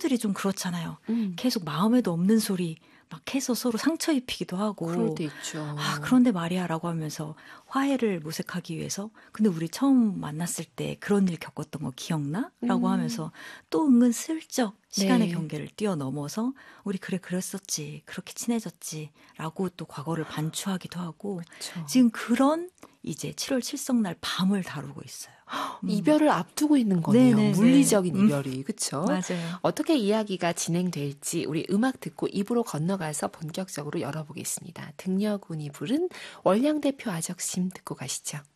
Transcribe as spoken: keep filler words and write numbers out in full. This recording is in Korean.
사람들이 좀 그렇잖아요. 음. 계속 마음에도 없는 소리 막 해서 서로 상처 입히기도 하고. 그럴 때 있죠. 아, 그런데 말이야 라고 하면서 화해를 모색하기 위해서 근데 우리 처음 만났을 때 그런 일 겪었던 거 기억나? 라고 음. 하면서 또 은근 슬쩍 시간의 네. 경계를 뛰어넘어서 우리 그래 그랬었지. 그렇게 친해졌지. 라고 또 과거를 반추하기도 하고 그쵸. 지금 그런 이제 칠월 칠성날 밤을 다루고 있어요. 음. 이별을 앞두고 있는 거네요. 네네네. 물리적인 음. 이별이. 그렇죠? 맞아요. 어떻게 이야기가 진행될지 우리 음악 듣고 입으로 건너가서 본격적으로 열어보겠습니다. 등려군이 부른 월량대표 아적심 듣고 가시죠.